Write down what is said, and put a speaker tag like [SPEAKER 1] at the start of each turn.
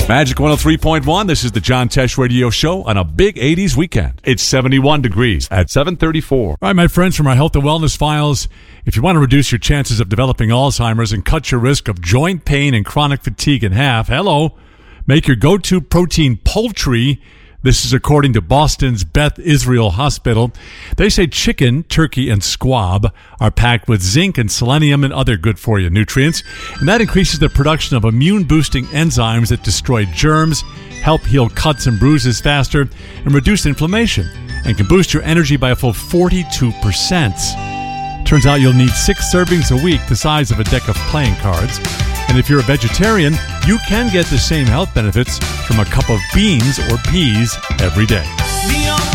[SPEAKER 1] Magic 103.1, this is the John Tesh Radio Show on a big 80s weekend. It's 71 degrees at 7:34.
[SPEAKER 2] All right, my friends, from our Health and Wellness Files, if you want to reduce your chances of developing Alzheimer's and cut your risk of joint pain and chronic fatigue in half, make your go-to protein poultry. This is according to Boston's Beth Israel Hospital. They say chicken, turkey, and squab are packed with zinc and selenium and other good-for-you nutrients, and that increases the production of immune-boosting enzymes that destroy germs, help heal cuts and bruises faster, and reduce inflammation, and can boost your energy by a full 42%. Turns out you'll need 6 servings a week, the size of a deck of playing cards. And if you're a vegetarian, you can get the same health benefits from a cup of beans or peas every day.